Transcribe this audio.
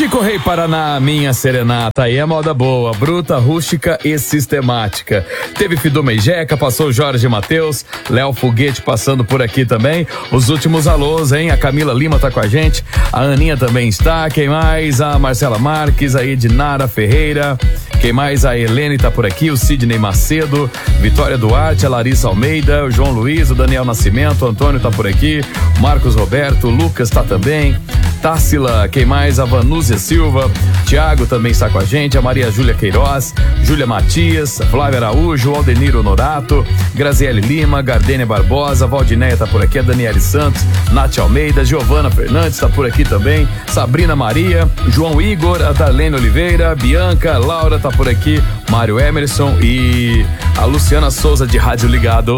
Chico Rei Paraná, minha serenata, aí é moda boa, bruta, rústica e sistemática. Teve Fidu Meijeca, passou Jorge Mateus, Léo Foguete passando por aqui também. Os últimos alôs, hein? A Camila Lima tá com a gente, a Aninha também está, quem mais? A Marcela Marques, a Edinara Ferreira, quem mais? A Helene tá por aqui, o Sidney Macedo, Vitória Duarte, a Larissa Almeida, o João Luiz, o Daniel Nascimento, o Antônio tá por aqui, o Marcos Roberto, o Lucas tá também, Társila, quem mais? A Vanúzia Silva, Tiago também está com a gente, a Maria Júlia Queiroz, Júlia Matias, Flávia Araújo, Aldenir Honorato, Graziele Lima, Gardênia Barbosa, Valdinéia tá por aqui, a Daniele Santos, Nath Almeida, Giovana Fernandes tá por aqui também, Sabrina Maria, João Igor, a Darlene Oliveira, Bianca, Laura tá por aqui, Mário Emerson e a Luciana Souza de Rádio Ligado.